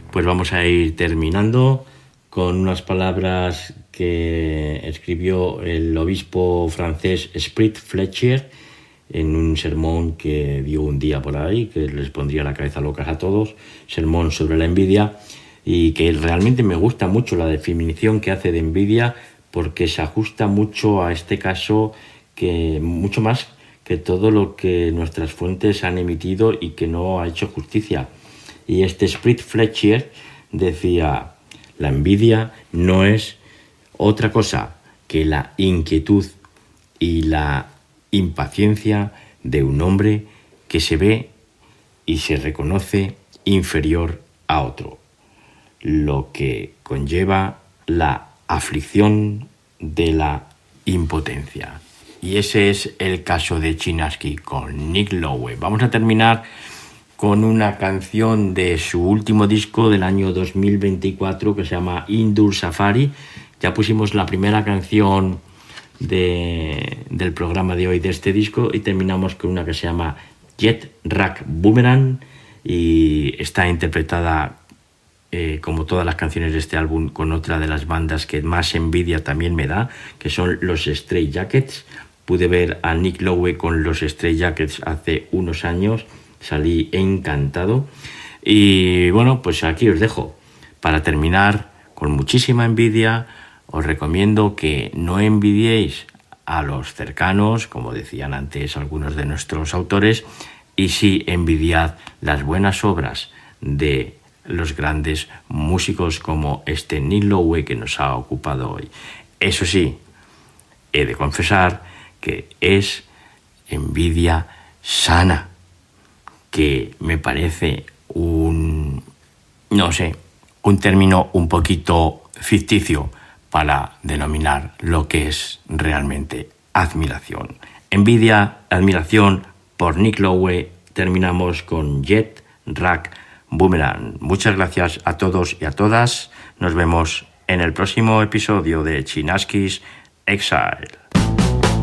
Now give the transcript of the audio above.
pues vamos a ir terminando con unas palabras que escribió el obispo francés Sprit Fletcher en un sermón que dio un día por ahí, que les pondría la cabeza locas a todos, sermón sobre la envidia, y que realmente me gusta mucho la definición que hace de envidia, porque se ajusta mucho a este caso, que mucho más que todo lo que nuestras fuentes han emitido y que no ha hecho justicia. Y este Sprit Fletcher decía: la envidia no es otra cosa que la inquietud y la impaciencia de un hombre que se ve y se reconoce inferior a otro, lo que conlleva la aflicción de la impotencia. Y ese es el caso de Chinaski con Nick Lowe. Vamos a terminar con una canción de su último disco del año 2024 que se llama Indoor Safari. Ya pusimos la primera canción del programa de hoy de este disco y terminamos con una que se llama Jet Rack Boomerang y está interpretada como todas las canciones de este álbum con otra de las bandas que más envidia también me da, que son los Stray Jackets. Pude ver a Nick Lowe con los Stray Jackets hace unos años, salí encantado y bueno, pues aquí os dejo. Para terminar, con muchísima envidia, os recomiendo que no envidiéis a los cercanos, como decían antes algunos de nuestros autores, y sí envidiad las buenas obras de los grandes músicos como este Nick Lowe que nos ha ocupado hoy. Eso sí, he de confesar que es envidia sana, que me parece un término un poquito ficticio para denominar lo que es realmente admiración. Envidia, admiración por Nick Lowe. Terminamos con Jet Rack Boomerang. Muchas gracias a todos y a todas. Nos vemos en el próximo episodio de Chinaski's Exile.